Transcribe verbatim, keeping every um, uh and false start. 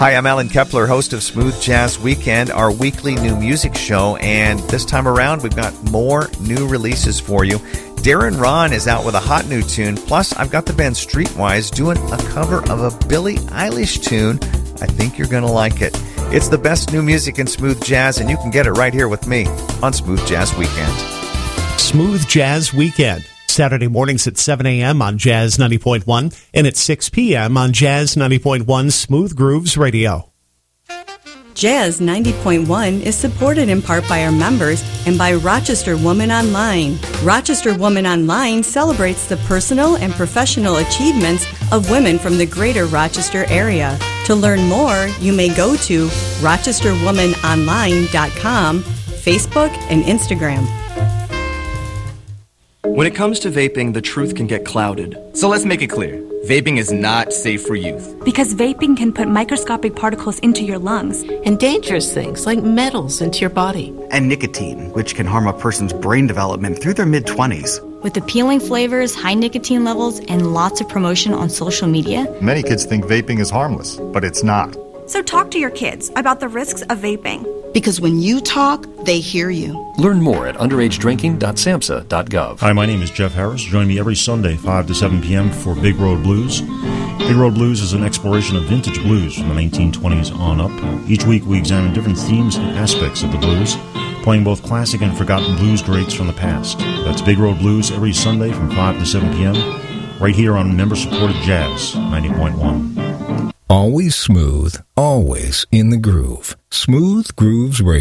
Hi, I'm Alan Kepler, host of Smooth Jazz Weekend, our weekly new music show, and this time around we've got more new releases for you. Darren Ron is out with a hot new tune, plus I've got the band Streetwise doing a cover of a Billie Eilish tune. I think you're going to like it. It's the best new music in smooth jazz, and you can get it right here with me on Smooth Jazz Weekend. Smooth Jazz Weekend, Saturday mornings at seven a.m. on Jazz ninety point one and at six p.m. on Jazz ninety point one Smooth Grooves Radio. Jazz ninety point one is supported in part by our members and by Rochester Woman Online. Rochester Woman Online celebrates the personal and professional achievements of women from the greater Rochester area. To learn more, you may go to rochester woman online dot com, Facebook, and Instagram. When it comes to vaping, the truth can get clouded. So let's make it clear. Vaping is not safe for youth. Because vaping can put microscopic particles into your lungs. And dangerous things like metals into your body. And nicotine, which can harm a person's brain development through their mid-twenties. With appealing flavors, high nicotine levels, and lots of promotion on social media. Many kids think vaping is harmless, but it's not. So talk to your kids about the risks of vaping. Because when you talk, they hear you. Learn more at underage drinking dot samhsa dot gov. Hi, my name is Jeff Harris. Join me every Sunday, five to seven p.m. for Big Road Blues. Big Road Blues is an exploration of vintage blues from the nineteen twenties on up. Each week we examine different themes and aspects of the blues, playing both classic and forgotten blues greats from the past. That's Big Road Blues every Sunday from five to seven p.m. right here on member-supported Jazz ninety point one. Always smooth, always in the groove. Smooth Grooves Radio.